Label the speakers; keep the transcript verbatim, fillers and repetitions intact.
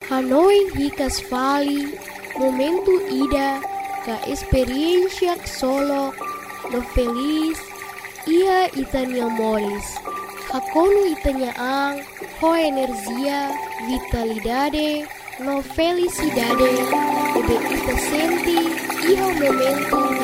Speaker 1: Hanoi hikas fali, momento ida, ka experiencia solo, no feliz, ia itania molis. Hakonu itania ang, ho energia, vitalidade, no felicidade, ebe ita senti, ia momento